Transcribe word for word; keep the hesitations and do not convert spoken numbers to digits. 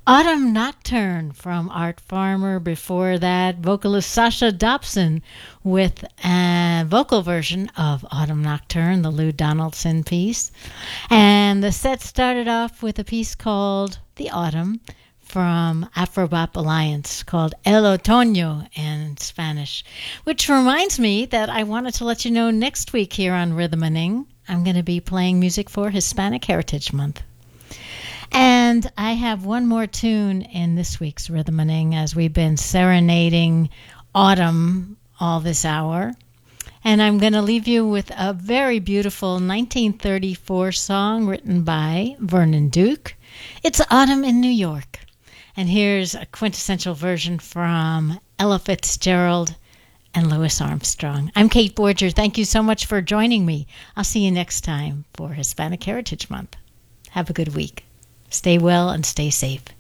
Autumn Nocturne from Art Farmer. Before that, vocalist Sasha Dobson with a vocal version of Autumn Nocturne, the Lou Donaldson piece. And the set started off with a piece called The Autumn from Afrobop Alliance, called El Otoño in Spanish. Which reminds me that I wanted to let you know next week here on Rhythmaning, I'm going to be playing music for Hispanic Heritage Month. And I have one more tune in this week's Rhythmaning as we've been serenading autumn all this hour. And I'm going to leave you with a very beautiful nineteen thirty-four song written by Vernon Duke. It's Autumn in New York. And here's a quintessential version from Ella Fitzgerald and Louis Armstrong. I'm Kate Borger. Thank you so much for joining me. I'll see you next time for Hispanic Heritage Month. Have a good week. Stay well and stay safe.